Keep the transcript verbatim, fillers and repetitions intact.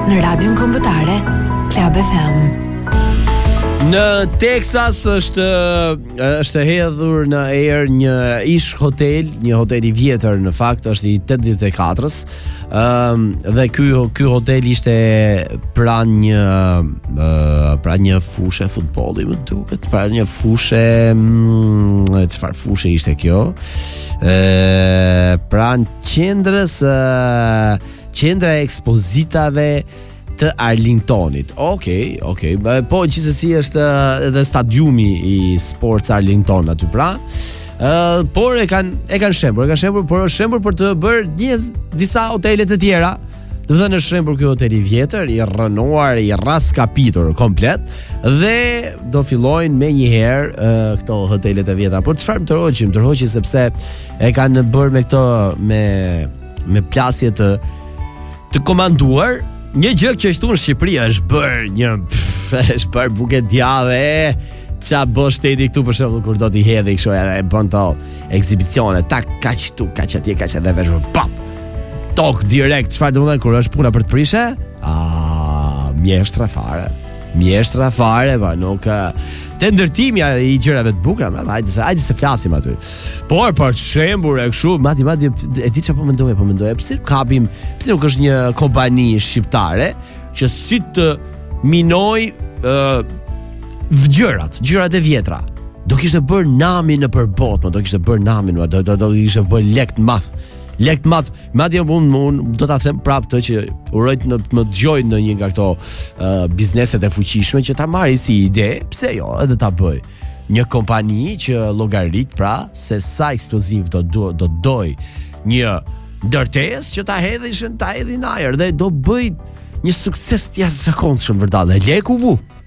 në radion kombëtare Club F M. Në Texas është është hedhur në erë një ish hotel, një hotel i vjetër në fakt, është i tetëdhjetë e katërës. Ëm um, dhe ky ky hotel ishte pranë një uh, pranë një fushë futbolli, më duket, pranë një fushë, mm, çfarë fushë ishte kjo? Ë pranë qendrës uh, qendra e ekspozitave të Arlingtonit. Okej, okay, okej. Okay. Po gjithsesi është edhe stadiumi i Sports Arlington aty pra. Ë, uh, por e kanë e kanë shembur, e kanë shembur, por është shembur për të bërë një disa hotele të tjera. Do të thënë është shembur ky hotel i vjetër, i rrënuar, i raskapitur komplet dhe do fillojnë me një herë uh, këto hotelet e vjetra. Por çfarë më tërhoqim? Tërhoqim sepse e kanë bërë me këto me me plasje të të komanduar. Një gjë që këtu në Shqipëri është bërë një pff, është bërë buket djallë e qa bë shteti këtu për shembull kur do t'i hedhë kështu edhe e bën to ekzibicione tak kaq këtu kaq atje kaq edhe vesh pap tok direkt çfarë do të thonë kur është puna për të prishë a mjeshtra fare mjeshtra fare pa nuk te ndërtimi i gjërave të bukura hajde se hajde se flasim aty por për shembull e kështu mati mati e di çfarë po mendoj po mendoj pse kapim pse nuk është një kompani shqiptare që si të minoj uh, gjërat gjërat e vjetra do kishte bërë namin në përbot do kishte bërë namin do do do kishte bërë lek të madh lek të madh madje unë un, do ta them prapë të që uroj të më dëgjoj në një nga këto uh, bizneset e fuqishme që ta marrë si ide pse jo edhe ta bëj një kompani që llogarit pra se sa eksploziv do do do doj një ndërtesë që ta hedhishin ta hedhin ajër dhe do bëj një sukses të jashtëzakonshëm vërtet. Leku vu.